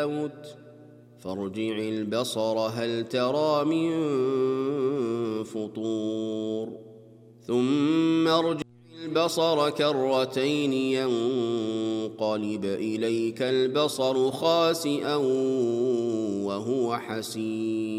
الموت فارجع البصر هل ترى من فطور ثم ارجع البصر كرتين ينقلب إليك البصر خاسئا وهو حسير